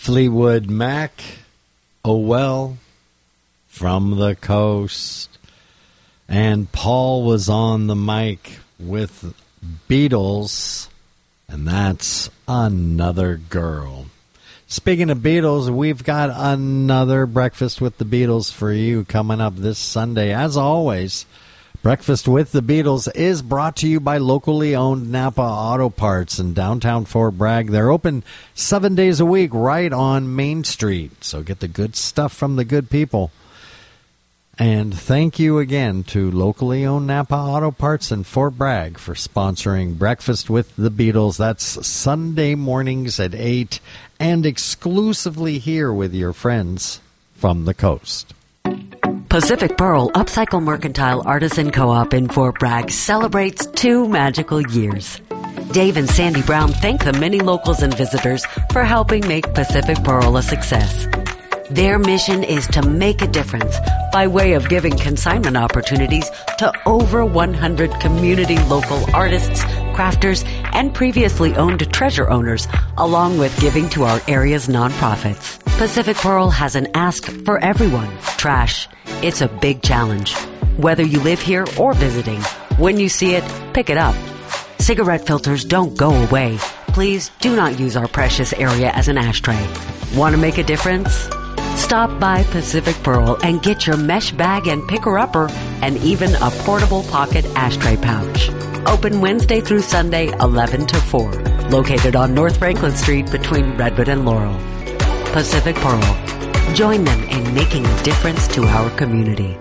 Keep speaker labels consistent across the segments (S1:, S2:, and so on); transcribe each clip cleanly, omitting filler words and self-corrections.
S1: Fleetwood Mac, Oh Well, From the Coast. And Paul was on the mic with Beatles, and that's Another Girl. Speaking of Beatles, we've got another Breakfast with the Beatles for you coming up this Sunday. As always, Breakfast with the Beatles is brought to you by locally owned Napa Auto Parts in downtown Fort Bragg. They're open 7 days a week right on Main Street, so get the good stuff from the good people. And thank you again to locally owned Napa Auto Parts in Fort Bragg for sponsoring Breakfast with the Beatles. That's Sunday mornings at 8 and exclusively here with your friends from the coast.
S2: Pacific Pearl Upcycle Mercantile Artisan Co-op in Fort Bragg celebrates 2 magical years. Dave and Sandy Brown thank the many locals and visitors for helping make Pacific Pearl a success. Their mission is to make a difference by way of giving consignment opportunities to over 100 community local artists, crafters, and previously owned treasure owners, along with giving to our area's nonprofits. Pacific Pearl has an ask for everyone. Trash. It's a big challenge. Whether you live here or visiting, when you see it, pick it up. Cigarette filters don't go away. Please do not use our precious area as an ashtray. Want to make a difference? Stop by Pacific Pearl and get your mesh bag and picker-upper and even a portable pocket ashtray pouch. Open Wednesday through Sunday, 11 to 4. Located on North Franklin Street between Redwood and Laurel. Pacific Pearl. Join them in making a difference to our community.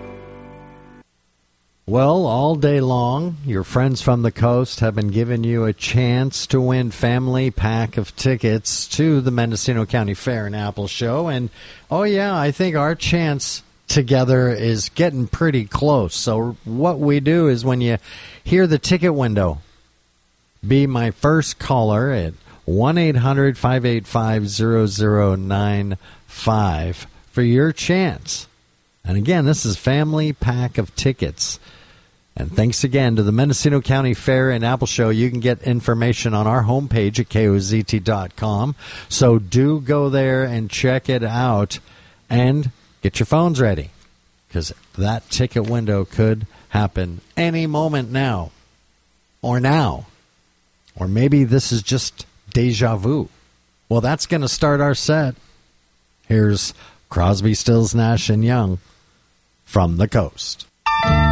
S1: Well, all day long, your friends from the coast have been giving you a chance to win family pack of tickets to the Mendocino County Fair and Apple Show. And, oh yeah, I think our chance together is getting pretty close. So what we do is when you hear the ticket window, be my first caller at 1-800-585-0095 for your chance. And again, this is family pack of tickets. And thanks again to the Mendocino County Fair and Apple Show. You can get information on our homepage at KOZT.com. So do go there and check it out and get your phones ready, because that ticket window could happen any moment now. Or maybe this is just deja vu. Well, that's going to start our set. Here's Crosby, Stills, Nash & Young, From the Coast.